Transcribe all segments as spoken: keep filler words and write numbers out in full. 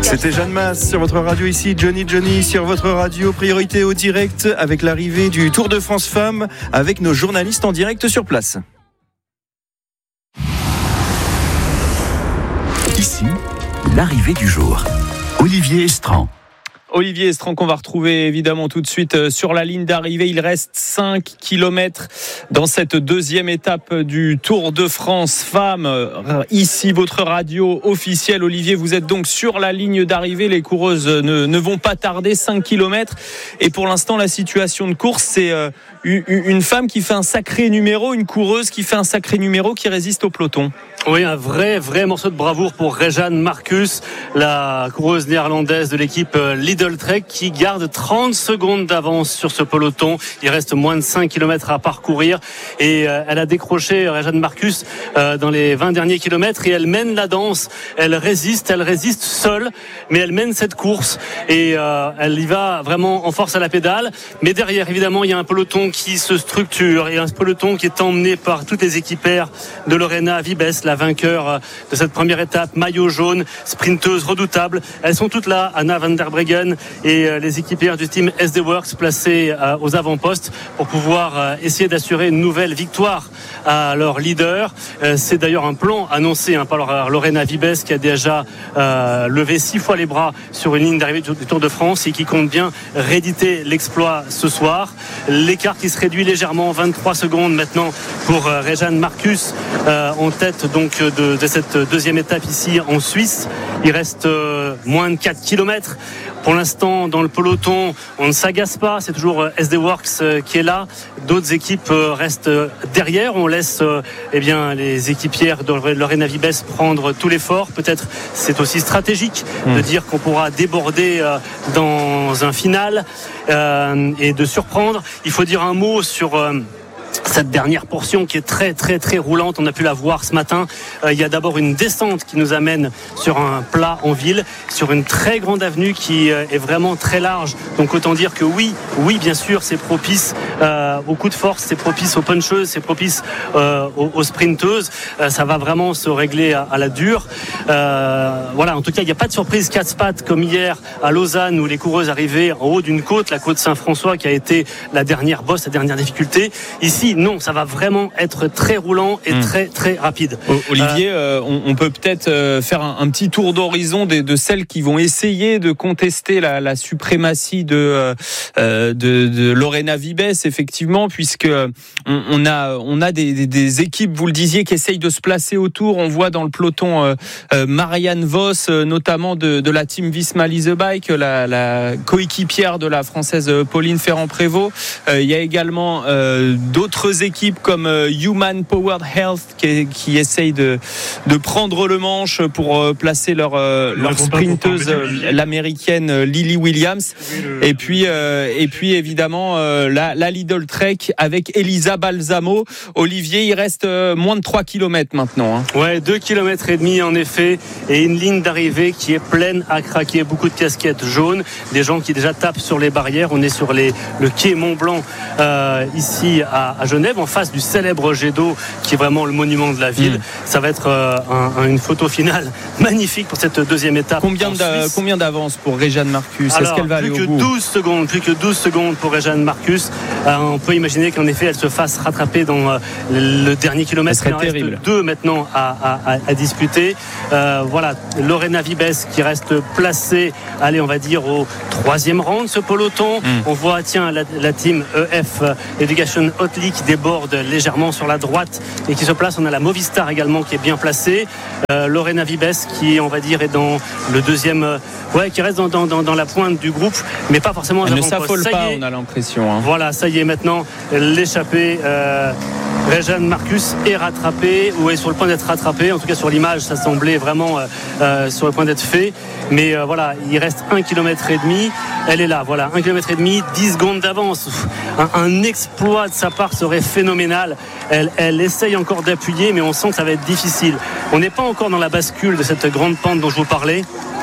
C'était Jeanne Masse sur votre radio ici, Johnny Johnny sur votre radio. Priorité au direct avec l'arrivée du Tour de France Femmes avec nos journalistes en direct sur place. Ici, l'arrivée du jour. Olivier Estran. Olivier Estran qu'on va retrouver évidemment tout de suite sur la ligne d'arrivée. Il reste cinq kilomètres dans cette deuxième étape du Tour de France Femmes. Ici, votre radio officielle. Olivier, vous êtes donc sur la ligne d'arrivée. Les coureuses ne, ne vont pas tarder, cinq kilomètres. Et pour l'instant, la situation de course, c'est une femme qui fait un sacré numéro, une coureuse qui fait un sacré numéro, qui résiste au peloton. Oui, un vrai, vrai morceau de bravoure pour Rejanne Marcus, la coureuse néerlandaise de l'équipe Lidl Trek, qui garde trente secondes d'avance sur ce peloton. Il reste moins de cinq kilomètres à parcourir et euh, elle a décroché, Rejanne Marcus, euh, dans les vingt derniers kilomètres et elle mène la danse. Elle résiste, elle résiste seule, mais elle mène cette course et euh, elle y va vraiment en force à la pédale. Mais derrière, évidemment, il y a un peloton qui se structure et un peloton qui est emmené par toutes les équipères de Lorena Vibes, la vainqueur de cette première étape, maillot jaune, sprinteuse redoutable. Elles sont toutes là, Anna van der Breggen et les équipières du team S D Works placées aux avant-postes pour pouvoir essayer d'assurer une nouvelle victoire à leur leader. C'est d'ailleurs un plan annoncé hein, par Lorena Vibes qui a déjà euh, levé six fois les bras sur une ligne d'arrivée du Tour de France et qui compte bien rééditer l'exploit ce soir. L'écart qui se réduit légèrement, vingt-trois secondes maintenant pour euh, Rejanne Marcus euh, en tête donc de, de cette deuxième étape ici en Suisse. Il reste euh, moins de quatre kilomètres. Pour l'instant, dans le peloton, on ne s'agace pas. C'est toujours S D Works euh, qui est là. D'autres équipes euh, restent derrière. On laisse euh, eh bien, les équipières de Lorena Vibes prendre tout l'effort. Peut-être c'est aussi stratégique mmh. de dire qu'on pourra déborder euh, dans un final euh, et de surprendre. Il faut dire un mot sur... Euh, cette dernière portion qui est très très très roulante, on a pu la voir ce matin. Euh, il y a d'abord une descente qui nous amène sur un plat en ville, sur une très grande avenue qui euh, est vraiment très large. Donc autant dire que oui, oui bien sûr, c'est propice euh, au coup de force, c'est propice aux puncheuses, c'est propice euh, aux, aux sprinteuses. Euh, ça va vraiment se régler à, à la dure. Euh, voilà, en tout cas, il n'y a pas de surprise quatre pattes comme hier à Lausanne où les coureuses arrivaient en haut d'une côte, la côte Saint-François qui a été la dernière bosse, la dernière difficulté. Ici, non, ça va vraiment être très roulant et mmh. très très rapide. Olivier, euh, on, on peut peut-être euh, faire un, un petit tour d'horizon de, de celles qui vont essayer de contester la, la suprématie de, euh, de, de Lorena Vibes, effectivement, puisque on, on a on a des, des, des équipes, vous le disiez, qui essayent de se placer autour. On voit dans le peloton euh, euh, Marianne Vos, euh, notamment de, de la team Visma Lease Bike, la, la coéquipière de la française Pauline Ferrand-Prévôt. Euh, il y a également euh, d'autres équipes comme Human Powered Health qui, qui essayent de, de prendre le manche pour placer leur, leur sprinteuse, l'américaine Lily Williams. Et puis, euh, et puis évidemment la, la Lidl Trek avec Elisa Balsamo. Olivier, il reste moins de trois kilomètres maintenant. Hein. Ouais, deux kilomètres et demi en effet, et une ligne d'arrivée qui est pleine à craquer. Beaucoup de casquettes jaunes, des gens qui déjà tapent sur les barrières. On est sur les, le quai Mont-Blanc euh, ici à, à Genève, en face du célèbre jet d'eau qui est vraiment le monument de la ville. Mmh. Ça va être euh, un, une photo finale magnifique pour cette deuxième étape. Combien, d'a, combien d'avance pour Rejanne Marcus? Alors, Est-ce qu'elle va aller plus au que bout? douze secondes, plus que douze secondes pour Rejanne Marcus. Euh, on peut imaginer qu'en effet elle se fasse rattraper dans euh, le dernier kilomètre. Il en reste deux maintenant à, à, à disputer. Euh, voilà, Lorena Vibes qui reste placée, allez, on va dire au troisième rang de ce peloton. Mmh. On voit, tiens, la, la team E F Education Hotly qui déborde légèrement sur la droite et qui se place. On a la Movistar également qui est bien placée. Euh, Lorena Vibes qui, on va dire, est dans le deuxième, euh, ouais, qui reste dans, dans, dans, dans la pointe du groupe, mais pas forcément aux avant-postes. Elle ne s'affole pas, on a l'impression. Hein. Voilà, ça y est, maintenant, l'échappée. Euh, Rejanne Marcus est rattrapée ou est sur le point d'être rattrapée. En tout cas, sur l'image, ça semblait vraiment euh, euh, sur le point d'être fait. Mais euh, voilà, il reste un kilomètre et demi. Elle est là, voilà, un kilomètre et demi, dix secondes d'avance. Un, un exploit de sa part serait phénoménal. Elle, elle essaye encore d'appuyer, mais on sent que ça va être difficile. On n'est pas encore dans la bascule de cette grande pente dont je vous parlais.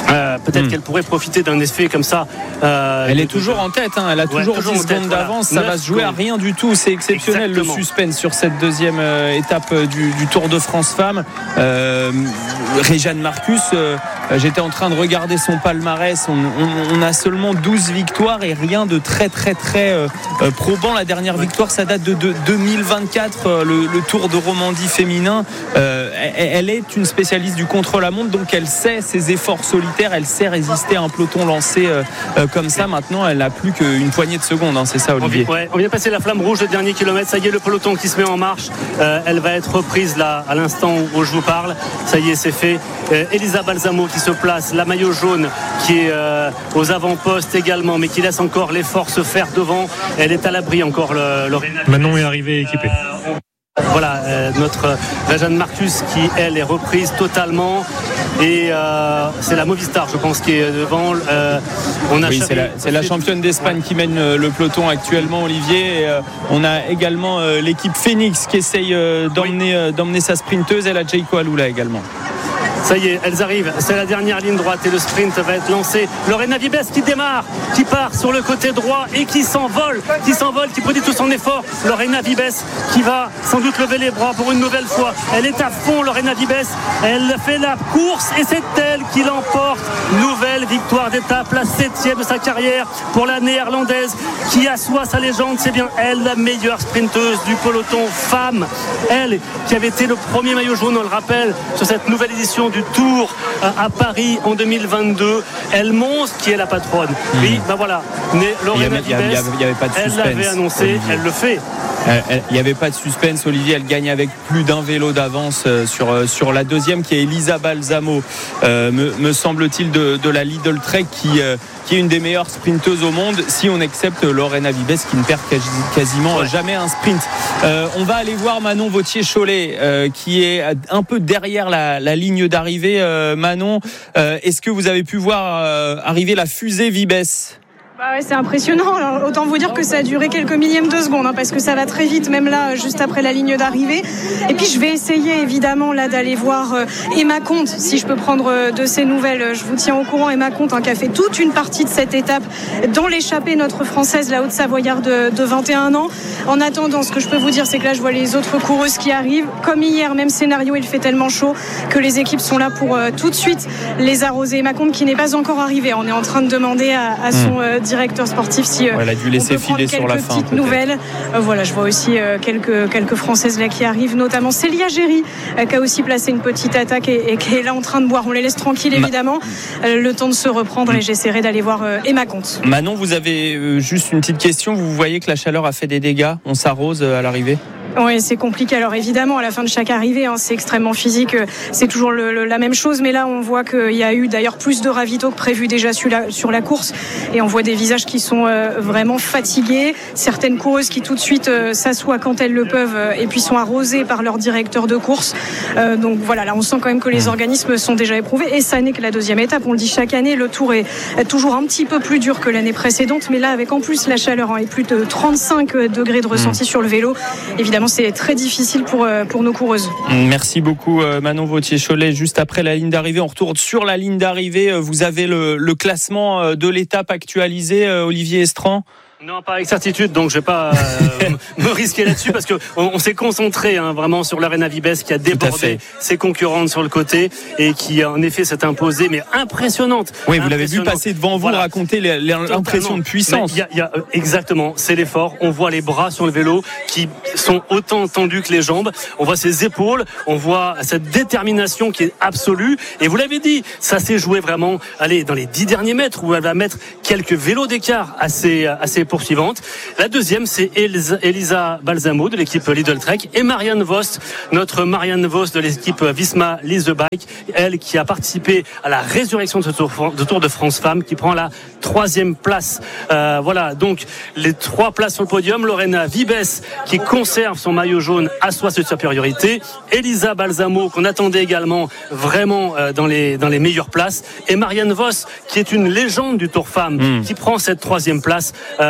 Euh, peut-être mmh. qu'elle pourrait profiter d'un effet comme ça. Euh, elle est de, toujours de... en tête, hein. Elle a ouais, toujours, toujours dix secondes tête, d'avance. Voilà. Ça va se jouer à rien du tout. C'est exceptionnel. Exactement. Le suspense sur cette deuxième euh, étape du, du Tour de France Femmes. Euh, Réjeanne Marcus, euh, j'étais en train de regarder son palmarès. On, on, on a seulement douze victoires et rien de très très très euh, probant. La dernière ouais. victoire, ça date de, de deux mille vingt-quatre, euh, le, le Tour de Romandie féminin. Euh, elle, elle est une spécialiste du contre-la-montre, donc elle sait ses efforts solitaires, elle sait résister à un peloton lancé euh, euh, comme ça. Maintenant, elle n'a plus qu'une poignée de secondes, hein, c'est ça, Olivier. On vient, ouais, on vient passer la flamme rouge, le dernier kilomètre. Ça y est, le peloton qui se met en marche. Euh, elle va être reprise là à l'instant où je vous parle. Ça y est, c'est fait. Euh, Elisa Balsamo qui se place, la maillot jaune qui est euh, aux avant-postes également, mais qui laisse encore l'effort se faire devant. Elle est à l'abri encore. Le, le... Manon est arrivée équipée. Euh, Voilà, euh, notre Réjeanne Marcus qui, elle, est reprise totalement. Et euh, c'est la Movistar, je pense, qui est devant. Euh, on a oui, c'est la, c'est la championne d'Espagne ouais. qui mène le peloton actuellement, Olivier. Et, euh, on a également euh, l'équipe Phoenix qui essaye euh, d'emmener, oui. euh, d'emmener sa sprinteuse. Et la Jayco Alula également. Ça y est, elles arrivent, c'est la dernière ligne droite et le sprint va être lancé. Lorena Vives qui démarre, qui part sur le côté droit et qui s'envole, qui s'envole, qui produit tout son effort. Lorena Vives qui va sans doute lever les bras pour une nouvelle fois. Elle est à fond, Lorena Vives, elle fait la course et c'est elle qui l'emporte. Nouvelle victoire d'étape, la septième de sa carrière pour la néerlandaise qui assoit sa légende. C'est bien elle, la meilleure sprinteuse du peloton femme. Elle qui avait été le premier maillot jaune, on le rappelle, sur cette nouvelle édition du Tour à Paris en deux mille vingt-deux. Elle montre qui est la patronne. Mmh. Oui, ben voilà. Mais Lorena Vives, elle l'avait annoncé, Olivier. Elle le fait. Il n'y avait pas de suspense, Olivier. Elle gagne avec plus d'un vélo d'avance sur, sur la deuxième qui est Elisa Balsamo, euh, me, me semble-t-il, de, de la Lidl Trek qui, euh, qui est une des meilleures sprinteuses au monde, si on accepte Lorena Vives qui ne perd quasi, quasiment ouais. jamais un sprint. Euh, on va aller voir Manon Vauthier-Cholet euh, qui est un peu derrière la, la ligne d'arrivée. Euh, Manon, euh, est-ce que vous avez pu voir euh, arriver la fusée Vives ? Bah ouais, c'est impressionnant. Alors, autant vous dire que ça a duré quelques millièmes de secondes, hein, parce que ça va très vite, même là, juste après la ligne d'arrivée. Et puis, je vais essayer, évidemment, là, d'aller voir euh, Emma Comte, si je peux prendre euh, de ses nouvelles. Je vous tiens au courant, Emma Comte, hein, qui a fait toute une partie de cette étape dans l'échappée, notre Française, la Haute-Savoyarde de, de vingt et un ans. En attendant, ce que je peux vous dire, c'est que là, je vois les autres coureuses qui arrivent. Comme hier, même scénario, il fait tellement chaud que les équipes sont là pour euh, tout de suite les arroser. Emma Comte, qui n'est pas encore arrivée. On est en train de demander à, à son euh, directeur sportif si euh, ouais, elle a dû laisser filer sur la fin. Petites nouvelles. Euh, voilà, je vois aussi euh, quelques quelques Françaises là qui arrivent, notamment Célia Géry euh, qui a aussi placé une petite attaque et, et qui est là en train de boire. On les laisse tranquilles évidemment, euh, le temps de se reprendre et j'essaierai d'aller voir euh, Emma Comte. Manon, vous avez euh, juste une petite question. Vous voyez que la chaleur a fait des dégâts. On s'arrose euh, à l'arrivée. Oui, c'est compliqué. Alors évidemment, à la fin de chaque arrivée, hein, c'est extrêmement physique. C'est toujours le, le, la même chose. Mais là, on voit qu'il y a eu d'ailleurs plus de ravitaux que prévu déjà sur la, sur la course. Et on voit des visages qui sont euh, vraiment fatigués. Certaines coureuses qui tout de suite euh, s'assoient quand elles le peuvent euh, et puis sont arrosées par leur directeur de course. Euh, donc voilà, là, on sent quand même que les organismes sont déjà éprouvés. Et ça n'est que la deuxième étape. On le dit chaque année, le Tour est toujours un petit peu plus dur que l'année précédente. Mais là, avec en plus la chaleur hein, et plus de trente-cinq degrés de ressenti mmh. sur le vélo, évidemment, c'est très difficile pour, pour nos coureuses. Merci beaucoup Manon Vauthier-Cholet. Juste après la ligne d'arrivée, on retourne sur la ligne d'arrivée. Vous avez le, le classement de l'étape actualisé, Olivier Estran ? Non, pas avec certitude, donc je vais pas euh, me risquer là-dessus parce que on, on s'est concentré hein, vraiment sur Lorena Vives qui a débordé ses concurrentes sur le côté et qui en effet s'est imposée, mais impressionnante. Oui, vous l'avez vu passer devant vous, voilà. raconter les, les, l'impression de puissance. Y a, y a, exactement, c'est l'effort. On voit les bras sur le vélo qui sont autant tendus que les jambes. On voit ses épaules, on voit cette détermination qui est absolue. Et vous l'avez dit, ça s'est joué vraiment, allez, dans les dix derniers mètres où elle va mettre quelques vélos d'écart assez, assez poursuivante. La deuxième, c'est Elisa, Elisa Balsamo de l'équipe Lidl Trek et Marianne Vos, notre Marianne Vos de l'équipe Visma Lease the Bike, elle qui a participé à la résurrection de ce Tour de, tour de France Femmes, qui prend la troisième place. Euh, voilà, donc les trois places sur le podium. Lorena Vives qui conserve son maillot jaune, assoit cette supériorité. Elisa Balsamo qu'on attendait également vraiment euh, dans les dans les meilleures places, et Marianne Vos qui est une légende du Tour Femmes, mmh. qui prend cette troisième place. Euh,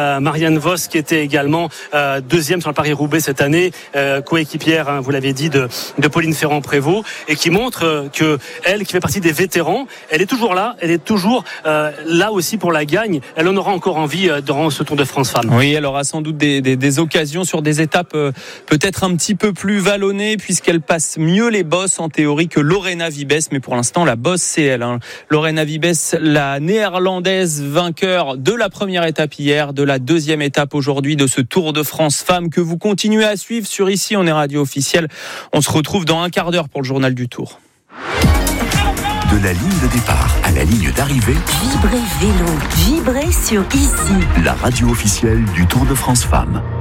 euh, Marianne Vos qui était également euh, deuxième sur le Paris-Roubaix cette année, euh, coéquipière, hein, vous l'avez dit, de, de Pauline Ferrand-Prévot, et qui montre euh, que elle, qui fait partie des vétérans, elle est toujours là, elle est toujours euh, là aussi pour la gagne. Elle en aura encore envie euh, durant ce Tour de France Femmes. Oui, elle aura sans doute des, des, des occasions sur des étapes euh, peut-être un petit peu plus vallonnées, puisqu'elle passe mieux les bosses en théorie que Lorena Wiebes, mais pour l'instant la bosse c'est elle. Hein. Lorena Wiebes, la néerlandaise vainqueur de la première étape hier, de la deuxième étape aujourd'hui de ce Tour de France Femmes que vous continuez à suivre sur Ici on est radio officielle. On se retrouve dans un quart d'heure pour le journal du Tour. De la ligne de départ à la ligne d'arrivée, Vibrez vélo, vibrez sur Ici. la radio officielle du Tour de France Femmes.